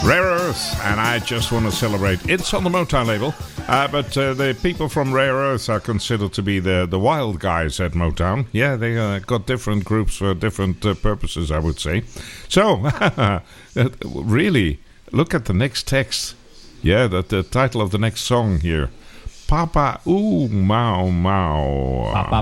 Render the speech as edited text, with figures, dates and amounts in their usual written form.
Rare Earth, and I just want to celebrate. It's on the Motown label, but the people from Rare Earth are considered to be the wild guys at Motown. Yeah, they got different groups for different purposes, I would say. So, really, look at the next text. Yeah, the title of the next song here. Papa Ooh Mau Mau. Papa